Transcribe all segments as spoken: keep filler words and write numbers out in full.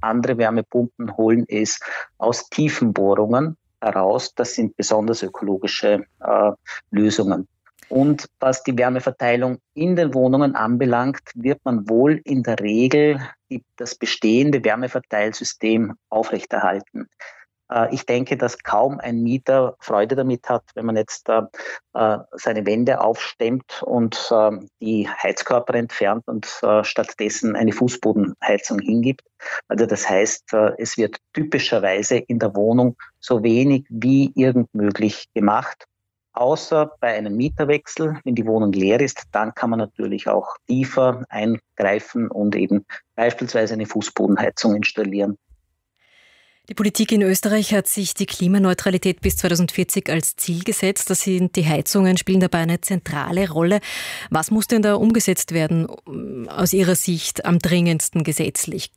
Andere Wärmepumpen holen es aus Tiefenbohrungen heraus. Das sind besonders ökologische äh, Lösungen. Und was die Wärmeverteilung in den Wohnungen anbelangt, wird man wohl in der Regel die, das bestehende Wärmeverteilsystem aufrechterhalten. Äh, ich denke, dass kaum ein Mieter Freude damit hat, wenn man jetzt äh, seine Wände aufstemmt und äh, die Heizkörper entfernt und äh, stattdessen eine Fußbodenheizung hingibt. Also das heißt, äh, es wird typischerweise in der Wohnung so wenig wie irgend möglich gemacht. Außer bei einem Mieterwechsel, wenn die Wohnung leer ist, dann kann man natürlich auch tiefer eingreifen und eben beispielsweise eine Fußbodenheizung installieren. Die Politik in Österreich hat sich die Klimaneutralität bis zweitausendvierzig als Ziel gesetzt. Das sind die Heizungen, spielen dabei eine zentrale Rolle. Was muss denn da umgesetzt werden, aus Ihrer Sicht am dringendsten gesetzlich?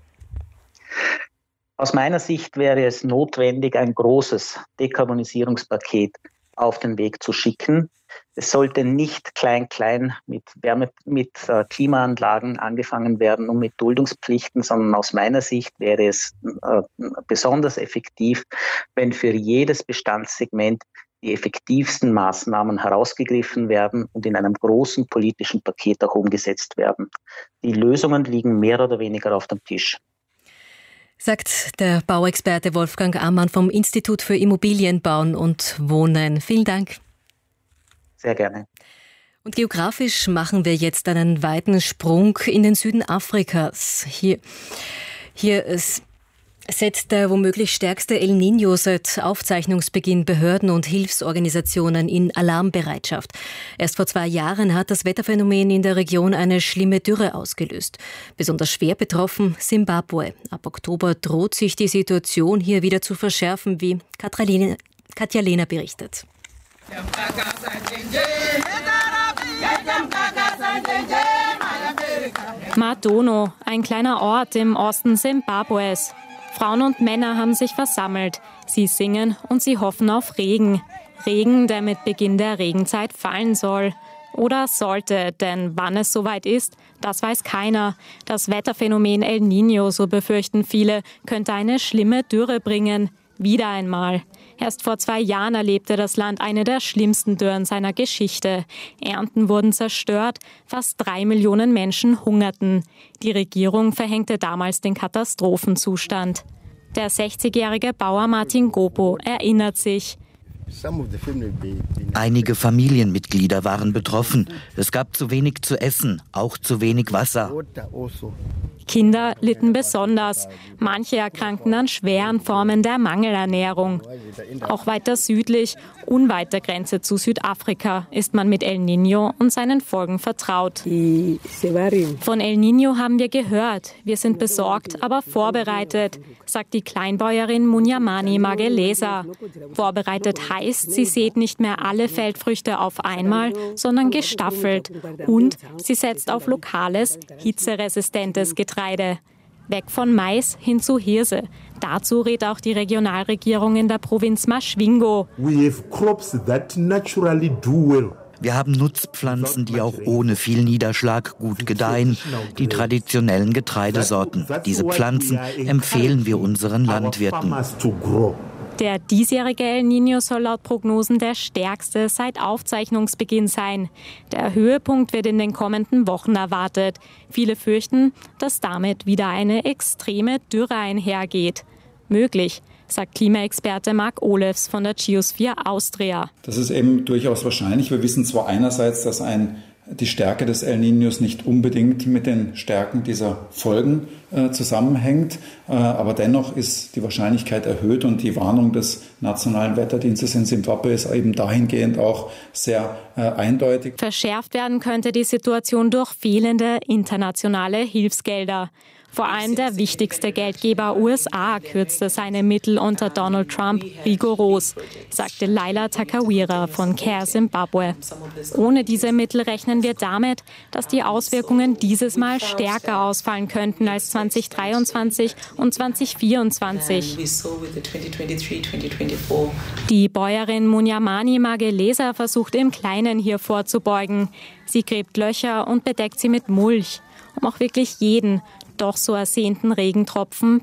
Aus meiner Sicht wäre es notwendig, ein großes Dekarbonisierungspaket auf den Weg zu schicken. Es sollte nicht klein-klein mit Wärme, mit äh, Klimaanlagen angefangen werden und mit Duldungspflichten, sondern aus meiner Sicht wäre es äh, besonders effektiv, wenn für jedes Bestandssegment die effektivsten Maßnahmen herausgegriffen werden und in einem großen politischen Paket auch umgesetzt werden. Die Lösungen liegen mehr oder weniger auf dem Tisch. Sagt der Bauexperte Wolfgang Ammann vom Institut für Immobilienbauen und Wohnen. Vielen Dank. Sehr gerne. Und geografisch machen wir jetzt einen weiten Sprung in den Süden Afrikas. Hier, hier ist setzt der womöglich stärkste El Niño seit Aufzeichnungsbeginn Behörden und Hilfsorganisationen in Alarmbereitschaft. Erst vor zwei Jahren hat das Wetterphänomen in der Region eine schlimme Dürre ausgelöst. Besonders schwer betroffen Simbabwe. Ab Oktober droht sich die Situation hier wieder zu verschärfen, wie Katja Lehner berichtet. Madono, ein kleiner Ort im Osten Simbabwes. Frauen und Männer haben sich versammelt. Sie singen und sie hoffen auf Regen. Regen, der mit Beginn der Regenzeit fallen soll. Oder sollte, denn wann es soweit ist, das weiß keiner. Das Wetterphänomen El Niño, so befürchten viele, könnte eine schlimme Dürre bringen. Wieder einmal. Erst vor zwei Jahren erlebte das Land eine der schlimmsten Dürren seiner Geschichte. Ernten wurden zerstört, fast drei Millionen Menschen hungerten. Die Regierung verhängte damals den Katastrophenzustand. Der sechzigjährige Bauer Martin Gopo erinnert sich. Einige Familienmitglieder waren betroffen. Es gab zu wenig zu essen, auch zu wenig Wasser. Kinder litten besonders. Manche erkrankten an schweren Formen der Mangelernährung. Auch weiter südlich, unweit der Grenze zu Südafrika, ist man mit El Niño und seinen Folgen vertraut. Von El Niño haben wir gehört. Wir sind besorgt, aber vorbereitet, sagt die Kleinbäuerin Munyamani Mageleza. Vorbereitet heißt, sie sät nicht mehr alle Feldfrüchte auf einmal, sondern gestaffelt. Und sie setzt auf lokales, hitzeresistentes Getreide. Weg von Mais hin zu Hirse. Dazu rät auch die Regionalregierung in der Provinz Maschwingo. Wir haben Nutzpflanzen, die auch ohne viel Niederschlag gut gedeihen, die traditionellen Getreidesorten. Diese Pflanzen empfehlen wir unseren Landwirten. Der diesjährige El Niño soll laut Prognosen der stärkste seit Aufzeichnungsbeginn sein. Der Höhepunkt wird in den kommenden Wochen erwartet. Viele fürchten, dass damit wieder eine extreme Dürre einhergeht. Möglich, sagt Klimaexperte Marc Olefs von der Geosphere Austria. Das ist eben durchaus wahrscheinlich. Wir wissen zwar einerseits, dass ein die Stärke des El Niños nicht unbedingt mit den Stärken dieser Folgen äh, zusammenhängt. Äh, aber dennoch ist die Wahrscheinlichkeit erhöht und die Warnung des Nationalen Wetterdienstes in Simbabwe ist eben dahingehend auch sehr äh, eindeutig. Verschärft werden könnte die Situation durch fehlende internationale Hilfsgelder. Vor allem der wichtigste Geldgeber U S A kürzte seine Mittel unter Donald Trump rigoros, sagte Laila Takawira von Care Zimbabwe. Ohne diese Mittel rechnen wir damit, dass die Auswirkungen dieses Mal stärker ausfallen könnten als zweitausenddreiundzwanzig und zweitausendvierundzwanzig. Die Bäuerin Munyamani Mageleza versucht im Kleinen hier vorzubeugen. Sie gräbt Löcher und bedeckt sie mit Mulch, um auch wirklich jeden doch so ersehnten Regentropfen